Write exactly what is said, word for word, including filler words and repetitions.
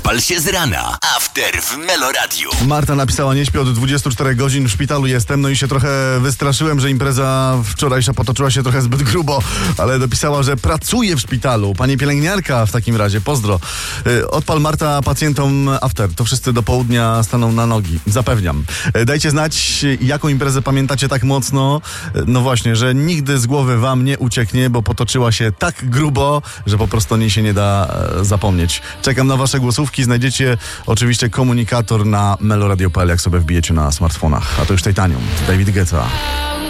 Odpal się z rana. After w Meloradiu. Marta napisała: nie śpię od dwudziestu czterech godzin, w szpitalu jestem, no i się trochę wystraszyłem, że impreza wczorajsza potoczyła się trochę zbyt grubo, ale dopisała, że pracuje w szpitalu. Pani pielęgniarka w takim razie, pozdro. Odpal, Marta, pacjentom after. To wszyscy do południa staną na nogi. Zapewniam. Dajcie znać, jaką imprezę pamiętacie tak mocno. No właśnie, że nigdy z głowy wam nie ucieknie, bo potoczyła się tak grubo, że po prostu o niej się nie da zapomnieć. Czekam na wasze głosówki. Znajdziecie oczywiście komunikator na meloradio kropka p l, jak sobie wbijecie na smartfonach. A to już Titanium. David Guetta.